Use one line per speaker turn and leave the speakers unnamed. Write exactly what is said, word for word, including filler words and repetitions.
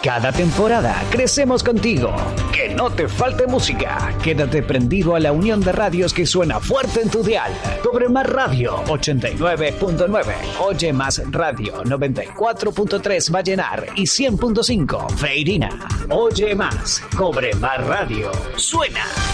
Cada temporada crecemos contigo. Que no te falte música. Quédate prendido a la unión de radios que suena fuerte en tu dial. Cobre Más Radio ochenta y nueve punto nueve. Oye Más Radio noventa y cuatro punto tres Vallenar y cien punto cinco Freirina. Oye Más. Cobre Más Radio. Suena.